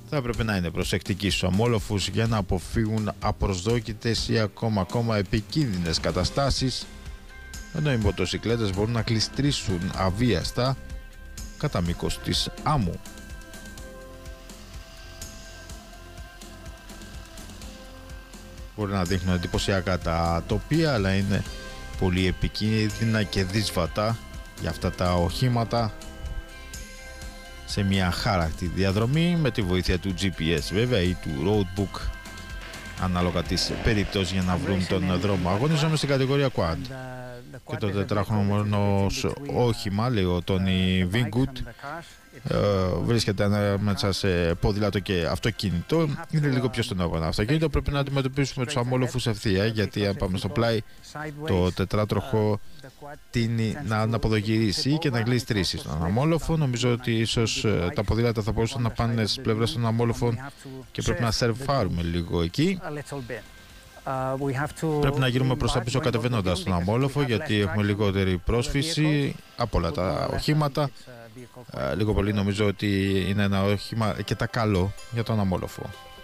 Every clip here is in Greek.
θα έπρεπε να είναι προσεκτικοί στους αμόλοφους για να αποφύγουν απροσδόκητες ή ακόμα επικίνδυνες καταστάσεις, ενώ οι μοτοσικλέτες μπορούν να κλειστρήσουν αβίαστα κατά μήκος της άμμου. Μπορεί να δείχνουν εντυπωσιακά τα τοπία, αλλά είναι πολύ επικίνδυνα και δύσβατα για αυτά τα οχήματα σε μια χάρακτη διαδρομή με τη βοήθεια του GPS βέβαια ή του roadbook, ανάλογα της περίπτωσης, για να βρουν τον δρόμο. Αγωνίζομαι στην κατηγορία Quad και το τετράχρονο όχημα, λέει ο Τόνι Βίνγκουτ, βρίσκεται μέσα σε ποδήλατο και αυτοκίνητο. Είναι λίγο πιο στον αγώνα αυτοκίνητο. Πρέπει να αντιμετωπίσουμε τους αμόλοφους ευθεία, γιατί αν πάμε στο πλάι, το τετράτροχο τείνει να αναποδογυρίσει και να γλιστρήσει στον αμόλοφο. Νομίζω ότι ίσως τα ποδήλατα θα μπορούσαν να πάνε στις πλευρές των αμόλοφων και πρέπει να σερφάρουμε λίγο εκεί. Πρέπει να γυρούμε προς τα πίσω κατεβαίνοντας τον αμόλοφο, γιατί έχουμε λιγότερη πρόσφυση από όλα τα οχήματα. Λίγο πολύ νομίζω ότι είναι ένα όχημα και τα καλό για τον αμόλοφο.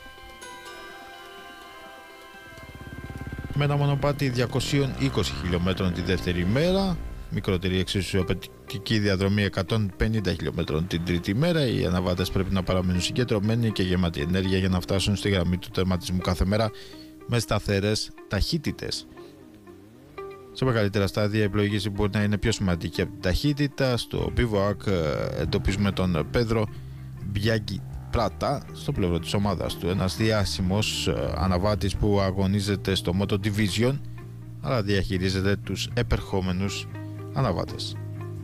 Με ένα μονοπάτι 220 χιλιόμετρων τη δεύτερη μέρα, μικρότερη εξίσου απαιτητική διαδρομή 150 χιλιόμετρων την τρίτη μέρα, οι αναβάτες πρέπει να παραμείνουν συγκεντρωμένοι και γεμάτοι ενέργεια για να φτάσουν στη γραμμή του τερματισμού κάθε μέρα με σταθερές ταχύτητες. Σε μεγαλύτερα στάδια η πλοήγηση μπορεί να είναι πιο σημαντική από την ταχύτητα. Στο bivouac εντοπίζουμε τον Πέδρο Μπιάγκη Πράτα στο πλευρό της ομάδας του, ένας διάσημος αναβάτης που αγωνίζεται στο Moto Division, αλλά διαχειρίζεται τους επερχόμενους αναβάτες.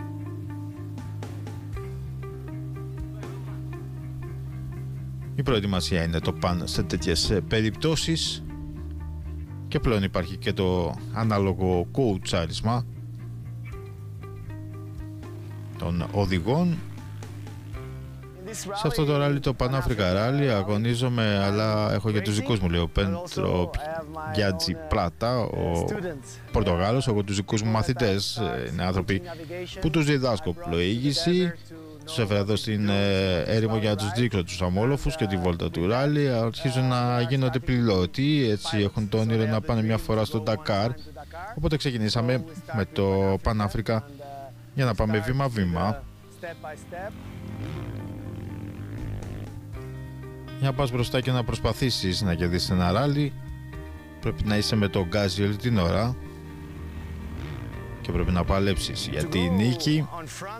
Η προετοιμασία είναι το παν σε τέτοιες περιπτώσεις και πλέον υπάρχει και το ανάλογο κοουτσάρισμα των οδηγών. Σε αυτό το ράλι, το Πανάφρικα ράλι, αγωνίζομαι, αλλά έχω για τους δικούς μου, λέει ο Πέντρο Μπιάτζι Πράτα, ο Πορτογάλος. Εγώ τους δικούς μου μαθητές, είναι άνθρωποι που τους διδάσκω πλοήγηση. Τους έφερα εδώ στην έρημο για να τους δείξω τους αμόλοφους και τη βόλτα του ράλι. Αρχίζουν να γίνονται πιλότοι, έτσι έχουν το όνειρο να πάνε μια φορά στο Ντακάρ. Οπότε ξεκινήσαμε με το Πανάφρικα για να πάμε βήμα-βήμα. Για να πας μπροστά και να προσπαθήσεις να κερδίσεις ένα ράλι, πρέπει να είσαι με το γκάζι όλη την ώρα και πρέπει να παλέψεις για τη νίκη.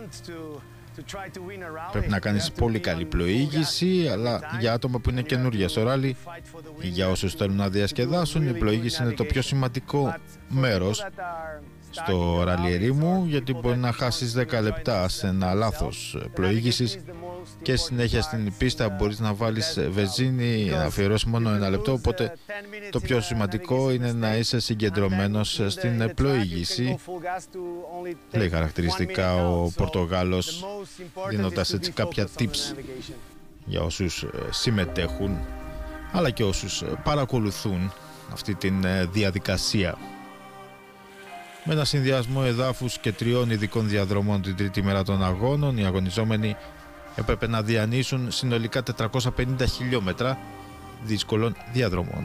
Πρέπει να κάνεις πολύ καλή πλοήγηση, αλλά για άτομα που είναι καινούργια στο ράλι ή για όσους θέλουν να διασκεδάσουν, η πλοήγηση είναι το πιο σημαντικό μέρος στο ράλι ερήμου, γιατί μπορεί να χάσεις 10 λεπτά σε ένα λάθος πλοήγησης και συνέχεια στην πίστα μπορείς να βάλεις βενζίνη, να αφιερώσεις μόνο ένα λεπτό. Οπότε το πιο σημαντικό είναι να είσαι συγκεντρωμένος στην πλοήγηση. Λέει χαρακτηριστικά ο Πορτογάλος, δίνοντας έτσι κάποια tips για όσους συμμετέχουν αλλά και όσους παρακολουθούν αυτή τη διαδικασία. Με ένα συνδυασμό εδάφους και 3 ειδικών διαδρομών την τρίτη μέρα των αγώνων, οι αγωνιζόμενοι έπρεπε να διανύσουν συνολικά 450 χιλιόμετρα δύσκολων διαδρομών.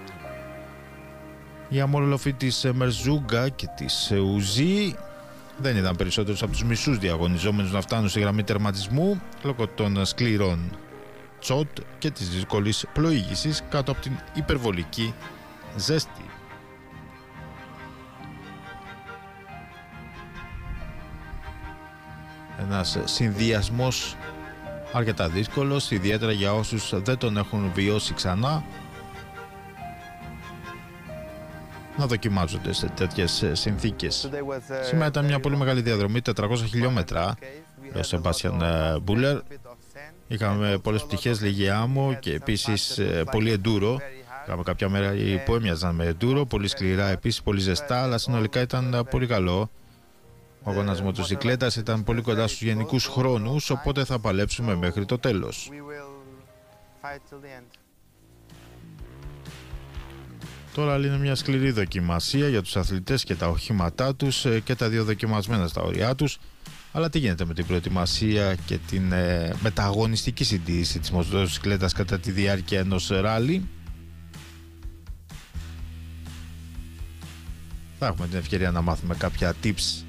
Οι αμόλοφοι της Μερζούγκα και της Ουζή δεν είδαν περισσότερους από τους μισούς διαγωνιζόμενους να φτάνουν στη γραμμή τερματισμού λόγω των σκληρών τσότ και της δύσκολης πλοήγησης κάτω από την υπερβολική ζέστη. Ένας συνδυασμός αρκετά δύσκολος, ιδιαίτερα για όσους δεν τον έχουν βιώσει ξανά, να δοκιμάζονται σε τέτοιες συνθήκες. Σήμερα ήταν μια πολύ μεγάλη διαδρομή, 400 χιλιόμετρα, ο Σεμπάστιαν Μπούλερ. Είχαμε πολλές πτυχές, λίγη άμμο και επίσης πολύ εντούρο. Είχαμε κάποια μέρα που έμοιαζαν με εντούρο, πολύ σκληρά επίσης, πολύ ζεστά, αλλά συνολικά ήταν πολύ καλό. Ο αγώνας μοτοσικλέτας ήταν πολύ κοντά στους γενικούς χρόνους, οπότε θα παλέψουμε μέχρι το τέλος. Τώρα είναι μια σκληρή δοκιμασία για τους αθλητές και τα οχήματά τους και τα δύο δοκιμασμένα στα όρια τους. Αλλά τι γίνεται με την προετοιμασία και την μεταγωνιστική συντήρηση της μοτοσυκλέτας κατά τη διάρκεια ενός ράλι? Θα έχουμε την ευκαιρία να μάθουμε κάποια tips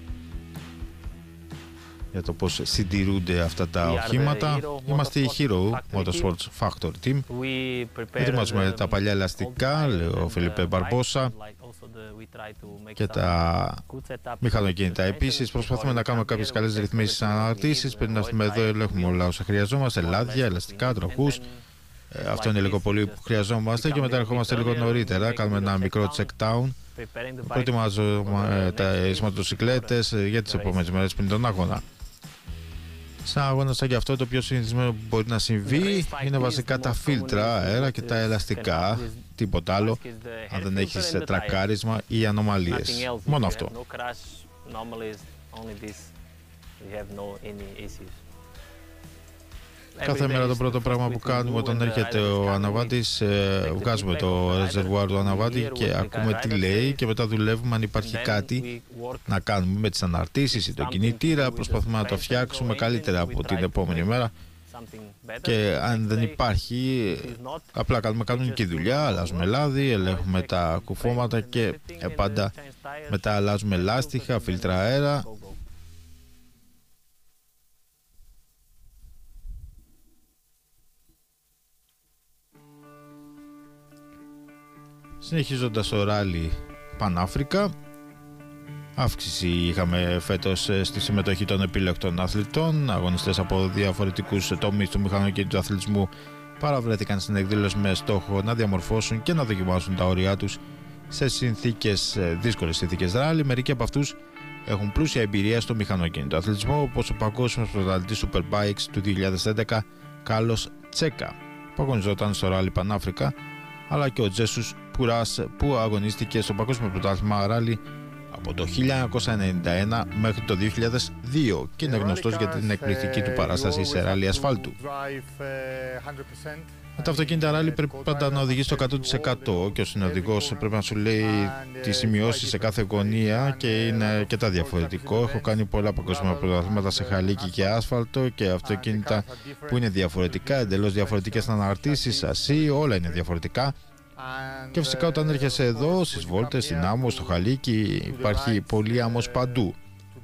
για το πώς συντηρούνται αυτά τα οχήματα. Είμαστε η Hero Motorsports Factor Team. Ετοιμάζουμε τα παλιά ελαστικά, λέει ο Φελίπε Μπαρμπόσα, και τα μηχανοκίνητα. Επίσης προσπαθούμε να κάνουμε κάποιες καλές ρυθμίσεις αναρτήσεις. Πριν να έρθουμε εδώ ελέγχουμε όλα όσα χρειαζόμαστε, λάδια, ελαστικά, τροχούς. Αυτό είναι λίγο πολύ που χρειαζόμαστε, και μετά ερχόμαστε λίγο νωρίτερα, κάνουμε ένα μικρό check down. Προετοιμάζουμε τις μοτοσυκλέτες για τις επόμενες μέρες πριν τον αγώνα. Σαν αγώνα σαν και αυτό, το πιο συνηθισμένο που μπορεί να συμβεί είναι βασικά τα φίλτρα αέρα και τα ελαστικά. Τίποτα άλλο, αν δεν έχεις τρακάρισμα ή ανομαλίες. Μόνο αυτό. Κάθε μέρα το πρώτο πράγμα που κάνουμε όταν έρχεται ο αναβάτης, βγάζουμε το ρεζερβουάρ του αναβάτη και ακούμε τι λέει, και μετά δουλεύουμε αν υπάρχει κάτι να κάνουμε με τις αναρτήσεις ή το κινητήρα. Προσπαθούμε να το φτιάξουμε καλύτερα από την επόμενη μέρα, και αν δεν υπάρχει, απλά κάνουμε κανονική δουλειά, αλλάζουμε λάδι, ελέγχουμε τα κουφώματα και πάντα μετά αλλάζουμε λάστιχα, φίλτρα αέρα. Συνεχίζοντας το ράλι Πανάφρικα, αύξηση είχαμε φέτος στη συμμετοχή των επιλεκτών αθλητών. Αγωνιστές από διαφορετικούς τομείς του μηχανοκίνητου αθλητισμού παραβρέθηκαν στην εκδήλωση με στόχο να διαμορφώσουν και να δοκιμάσουν τα όρια τους σε δύσκολες συνθήκες ράλι. Μερικοί από αυτούς έχουν πλούσια εμπειρία στο μηχανοκίνητο αθλητισμό, όπως ο παγκόσμιος πρωταθλητής Superbikes του 2011 Κάρλος Τσέκα, που αγωνιζόταν στο ράλι Πανάφρικα, αλλά και ο Τζέσους Πουράς, που αγωνίστηκε στο παγκόσμιο πρωτάθλημα ράλι από το 1991 μέχρι το 2002 και είναι γνωστός για την εκπληκτική του παράσταση σε ράλι ασφάλτου. Με τα αυτοκίνητα ράλι πρέπει πάντα να οδηγείς στο 100%, και ο συνοδηγός πρέπει να σου λέει τις σημειώσεις σε κάθε γωνία, και είναι και τα διαφορετικό. Έχω κάνει πολλά παγκόσμια πρωταθλήματα σε χαλίκι και άσφαλτο, και αυτοκίνητα που είναι διαφορετικά, εντελώς διαφορετικές αναρτήσεις, σασί, όλα είναι διαφορετικά. Και φυσικά όταν έρχεσαι εδώ στις βόλτες, στην άμμο, στο χαλίκι, υπάρχει πολύ άμμος παντού.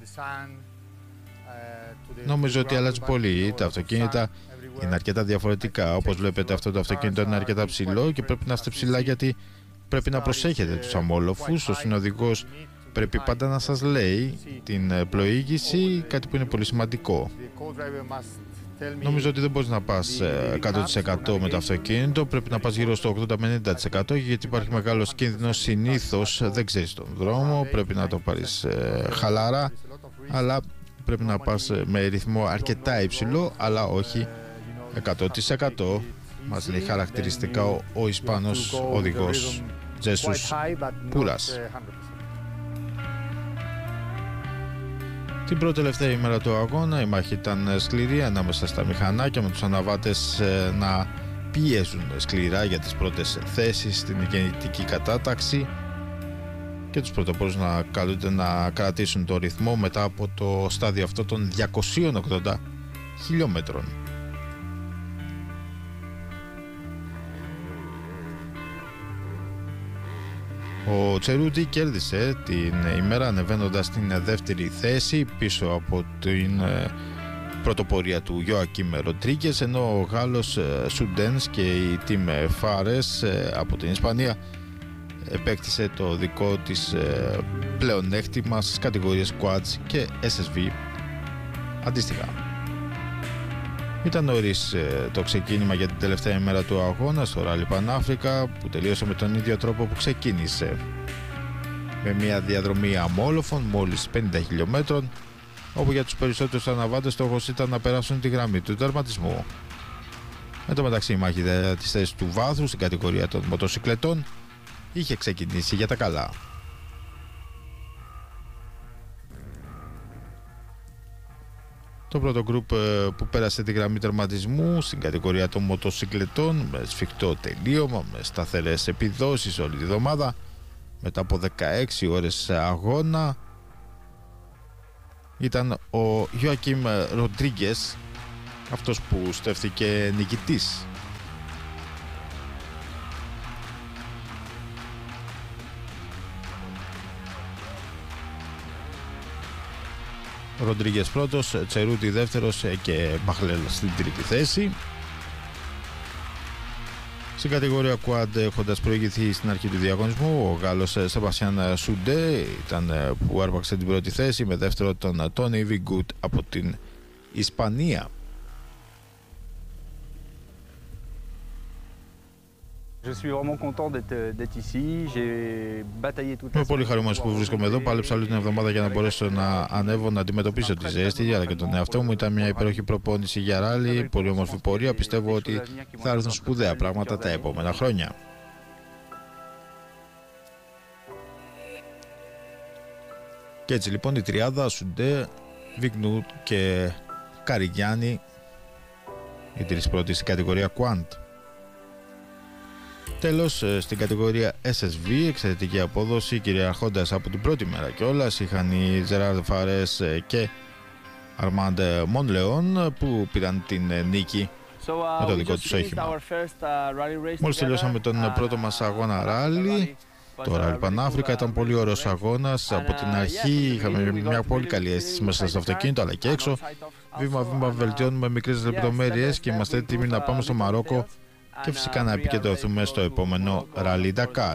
Νομίζω ότι αλλάζει πολύ. Τα αυτοκίνητα είναι αρκετά διαφορετικά. Όπως βλέπετε, αυτό το αυτοκίνητο είναι αρκετά ψηλό και πρέπει να είστε ψηλά, γιατί πρέπει να προσέχετε τους αμόλοφους. Ο συνοδηγός πρέπει πάντα να σας λέει την πλοήγηση, κάτι που είναι πολύ σημαντικό. Νομίζω ότι δεν μπορείς να πας 100% με το αυτοκίνητο, πρέπει να πας γύρω στο 80-90%, γιατί υπάρχει μεγάλος κίνδυνος. Συνήθως δεν ξέρεις τον δρόμο, πρέπει να το πάρεις χαλάρα, αλλά πρέπει να πας με ρυθμό αρκετά υψηλό, αλλά όχι 100%. Μας λέει χαρακτηριστικά ο Ισπανός οδηγός Τζέσους Πούρας. Την πρώτη τελευταία ημέρα του αγώνα η μάχη ήταν σκληρή ανάμεσα στα μηχανάκια, με τους αναβάτες να πιέζουν σκληρά για τις πρώτες θέσεις στην γεννητική κατάταξη και τους πρωτοπόρους να καλούνται να κρατήσουν το ρυθμό μετά από το στάδιο αυτό των 280 χιλιόμετρων. Ο Τσερούτη κέρδισε την ημέρα ανεβαίνοντας στην δεύτερη θέση πίσω από την πρωτοπορία του Γιοακίμ Ροντρίγκες, ενώ ο Γάλλος Σουντένς και η Team Fares από την Ισπανία επέκτησε το δικό της πλεονέκτημα στις κατηγορίες Quads και SSV αντίστοιχα. Ήταν νωρίς το ξεκίνημα για την τελευταία ημέρα του αγώνα στο Ράλι Πανάφρικα, που τελείωσε με τον ίδιο τρόπο που ξεκίνησε, με μια διαδρομή αμόλοφων μόλις 50 χιλιόμετρων, όπου για τους περισσότερους αναβάτες στόχος ήταν να περάσουν τη γραμμή του τερματισμού. Εν τω μεταξύ η μάχη της θέσης του βάθρου στην κατηγορία των μοτοσυκλετών είχε ξεκινήσει για τα καλά. Το πρώτο γκρουπ που πέρασε τη γραμμή τερματισμού στην κατηγορία των μοτοσυκλετών με σφιχτό τελείωμα, με σταθερές επιδόσεις όλη τη εβδομάδα, μετά από 16 ώρες αγώνα, ήταν ο Γιοακίμ Ροντρίγκες, αυτός που στέφθηκε νικητής. Ροντρίγκες πρώτος, Τσερούτη δεύτερος και Μπαχλέλ στην τρίτη θέση. Στην κατηγορία Quad, έχοντας προηγηθεί στην αρχή του διαγωνισμού, ο Γάλλος Σεμπαστιάν Σουντέ ήταν που άρπαξε την πρώτη θέση, με δεύτερο τον Τόνι Βιγκούτ από την Ισπανία. Είμαι πολύ χαρούμενος που βρίσκομαι εδώ. Πάλεψα όλη την εβδομάδα για να μπορέσω να ανέβω, να αντιμετωπίσω τη ζέστη αλλά και τον εαυτό μου. Ήταν μια υπέροχη προπόνηση για ράλι, πολύ όμορφη πορεία. Πιστεύω ότι θα έρθουν σπουδαία πράγματα τα επόμενα χρόνια. Και έτσι λοιπόν η τριάδα Σουντέ, Βιγνούτ και Καριγιάννη, οι τρεις πρώτοι στην κατηγορία Quant. Τέλος, στην κατηγορία SSV, εξαιρετική απόδοση, κυριαρχώντας από την πρώτη μέρα κιόλας, είχαν οι Ζεράρ Φαρές και Αρμάντ Μονλεόν που πήραν την νίκη με το δικό τους όχημα. Μόλις τελειώσαμε τον πρώτο μας αγώνα ράλι, το Ράλι Πανάφρικα, ήταν πολύ ωραίος αγώνας. Από την αρχή είχαμε μια πολύ καλή αίσθηση μέσα στο αυτοκίνητο αλλά και έξω. Βήμα-βήμα βελτιώνουμε μικρές λεπτομέρειες και είμαστε έτοιμοι να πάμε στο Μαρόκο και φυσικά να επικεντρωθούμε στο επόμενο Ράλι Ντακάρ.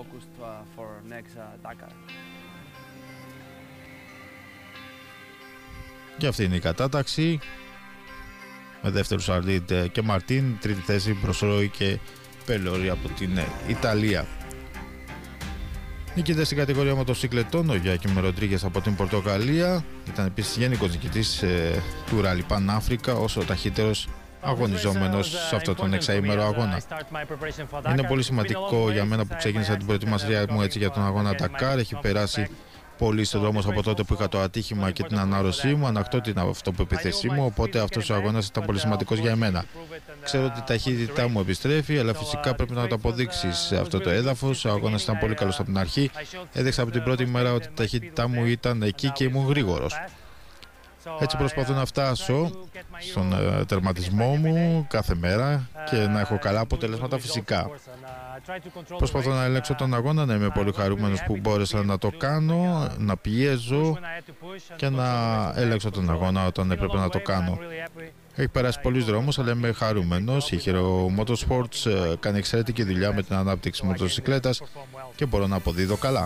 Και αυτή είναι η κατάταξη, με δεύτερους Αρλίτ και Μαρτίν, τρίτη θέση προς Ρόι και Πελόρι από την Ιταλία. Νικητές στην κατηγορία μοτοσυκλετών, ο Γιάκιμ Ροντρίγκες από την Πορτογαλία, ήταν επίσης γενικός νικητής του Ράλι Πανάφρικα, όσο ο ταχύτερος αγωνιζόμενος σε αυτόν τον εξαήμερο αγώνα. Είναι πολύ σημαντικό για μένα που ξεκίνησα την προετοιμασία μου έτσι για τον αγώνα Dakar. Έχει περάσει πολύ στον δρόμο από τότε που είχα το ατύχημα και την ανάρρωσή μου. Ανακτώ την αυτοπεποίθησή μου, οπότε αυτός ο αγώνας ήταν πολύ σημαντικός για εμένα. Ξέρω ότι η ταχύτητά μου επιστρέφει, αλλά φυσικά πρέπει να το αποδείξεις σε αυτό το έδαφος. Ο αγώνας ήταν πολύ καλός από την αρχή. Έδειξα από την πρώτη μέρα ότι η ταχύτητά μου ήταν εκεί και ήμουν γρήγορος. Έτσι προσπαθώ να φτάσω στον τερματισμό μου κάθε μέρα και να έχω καλά αποτελέσματα φυσικά. Προσπαθώ να ελέγξω τον αγώνα, να είμαι πολύ χαρούμενος που μπόρεσα να το κάνω, να πιέζω και να ελέγξω τον αγώνα όταν έπρεπε να το κάνω. Έχει περάσει πολλούς δρόμους, αλλά είμαι χαρούμενος. Η Hero Motorsports κάνει εξαιρετική δουλειά με την ανάπτυξη μοτοσυκλέτας και μπορώ να αποδίδω καλά.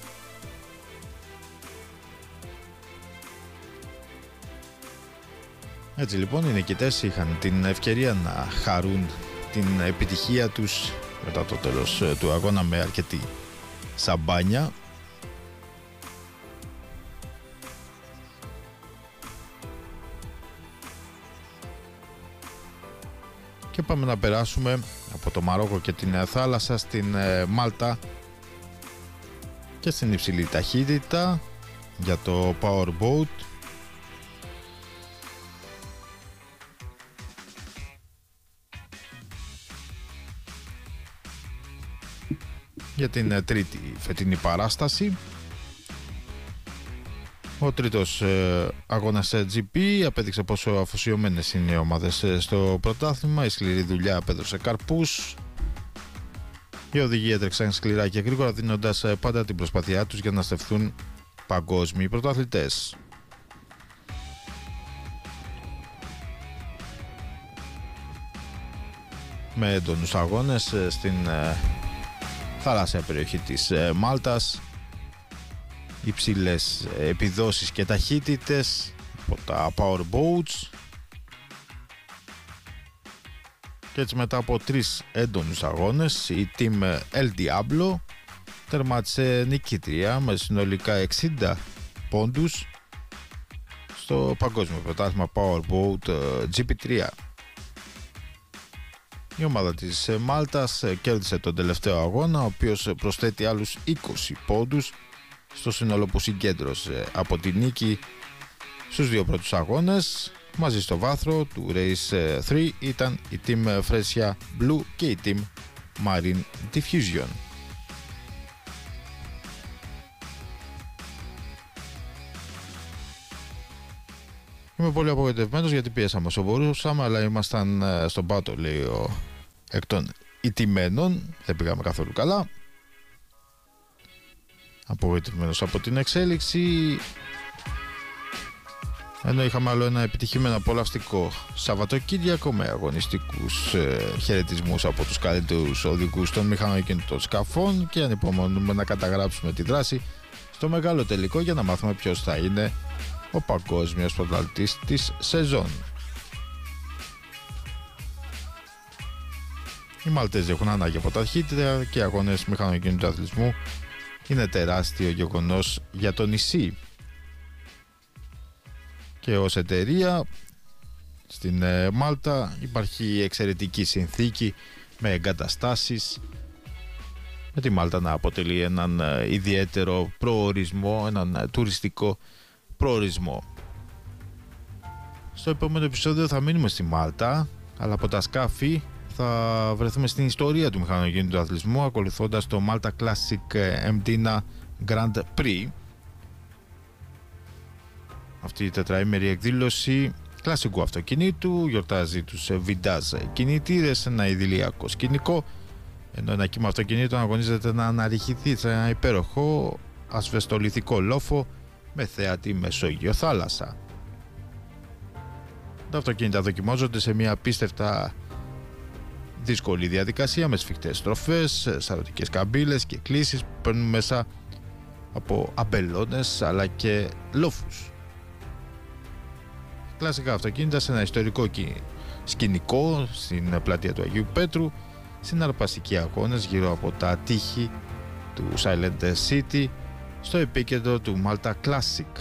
Έτσι λοιπόν οι νικητές είχαν την ευκαιρία να χαρούν την επιτυχία τους μετά το τέλος του αγώνα με αρκετή σαμπάνια. Και πάμε να περάσουμε από το Μαρόκο και την θάλασσα στην Μάλτα και στην υψηλή ταχύτητα για το Powerboat. Για την τρίτη φετινή παράσταση. Ο τρίτος αγώνας GP απέδειξε πόσο αφοσιωμένες είναι οι ομάδες στο πρωτάθλημα. Η σκληρή δουλειά απέδωσε καρπούς. Οι οδηγοί έτρεξαν σκληρά και γρήγορα, δίνοντας πάντα την προσπάθειά τους για να στεφθούν παγκόσμιοι πρωταθλητές. Με έντονους αγώνες στην θαλάσσια περιοχή της Μάλτας, υψηλές επιδόσεις και ταχύτητες από τα Powerboats, και έτσι μετά από 3 έντονους αγώνες η Team El Diablo τερμάτισε νικήτρια με συνολικά 60 πόντους στο παγκόσμιο πρωτάθλημα Powerboat GP3. Η ομάδα της Μάλτας κέρδισε τον τελευταίο αγώνα, ο οποίος προσθέτει άλλους 20 πόντους στο σύνολο που συγκέντρωσε από τη νίκη στους 2 πρώτους αγώνες. Μαζί στο βάθρο του Race 3 ήταν η Team Fresia Blue και η Team Marine Diffusion. Είμαι πολύ απογοητευμένος γιατί πιέσαμε όσο μπορούσαμε, αλλά ήμασταν στον πάτο, λέει ο εκ των ηττημένων. Δεν πήγαμε καθόλου καλά. Απογοητευμένος από την εξέλιξη. Ενώ είχαμε άλλο ένα επιτυχημένο απολαυστικό Σαββατοκύριακο με αγωνιστικούς χαιρετισμούς από τους καλύτερους οδηγούς των μηχανοκίνητων σκαφών, και ανυπομονούμε να καταγράψουμε τη δράση στο μεγάλο τελικό για να μάθουμε ποιος θα είναι ο παγκόσμιος πρωταθλητής της σεζόν. Οι Μαλτέζοι έχουν ανάγκη από ταχύτητα και οι αγώνες μηχανοκίνητου αθλητισμού είναι τεράστιο γεγονός για το νησί. Και ως εταιρεία στην Μάλτα υπάρχει εξαιρετική συνθήκη με εγκαταστάσεις, με τη Μάλτα να αποτελεί έναν ιδιαίτερο προορισμό, έναν τουριστικό προορισμό. Στο επόμενο επεισόδιο θα μείνουμε στη Μάλτα, αλλά από τα σκάφη θα βρεθούμε στην ιστορία του μηχανοκίνητου αθλητισμού, ακολουθώντας το Malta Classic Mdina Grand Prix. Αυτή η τετραήμερη εκδήλωση κλασικού αυτοκινήτου γιορτάζει τους Vintage κινητήρες, ένα ιδηλιακό σκηνικό, ενώ ένα κύμα αυτοκινήτων αγωνίζεται να αναρριχηθεί σε ένα υπέροχο ασβεστολιθικό λόφο με θέατη Μεσόγειο θάλασσα. Τα αυτοκίνητα δοκιμάζονται σε μια απίστευτα δύσκολη διαδικασία με σφιχτές στροφές, σαρωτικές καμπύλες και κλίσεις που παίρνουν μέσα από αμπελώνες αλλά και λόφους. Κλασικά αυτοκίνητα σε ένα ιστορικό σκηνικό στην πλατεία του Αγίου Πέτρου, συναρπαστικοί αγώνες γύρω από τα τείχη του Silent City στο επίκεντρο του Malta Classic.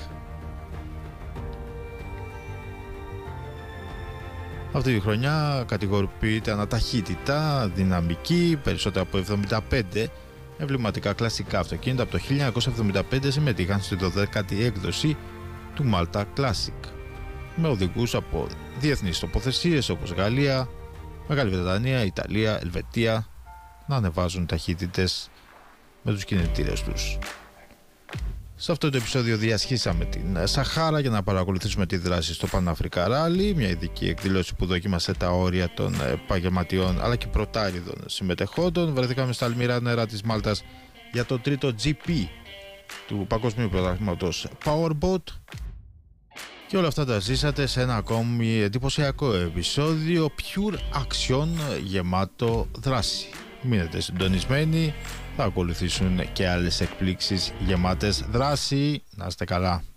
Αυτή τη χρονιά κατηγοροποιείται αναταχύτητα, δυναμική, περισσότερα από 75 εμβληματικά κλασικά αυτοκίνητα από το 1975 συμμετείχαν στη 12η έκδοση του Malta Classic, με οδηγούς από διεθνείς τοποθεσίες όπως Γαλλία, Μεγάλη Βρετανία, Ιταλία, Ελβετία να ανεβάζουν ταχύτητες με τους κινητήρες τους. Σε αυτό το επεισόδιο διασχίσαμε την Σαχάρα για να παρακολουθήσουμε τη δράση στο Παναφρικά Ράλι, μια ειδική εκδήλωση που δοκίμασε τα όρια των επαγγελματιών αλλά και πρωτάριδων συμμετεχόντων. Βρεθήκαμε στα αλμυρά νερά της Μάλτας για το τρίτο GP του Παγκοσμίου Πρωταθλήματος Powerboat. Και όλα αυτά τα ζήσατε σε ένα ακόμη εντυπωσιακό επεισόδιο Pure Action γεμάτο δράση. Μείνετε συντονισμένοι, θα ακολουθήσουν και άλλες εκπλήξεις γεμάτες δράση. Να είστε καλά.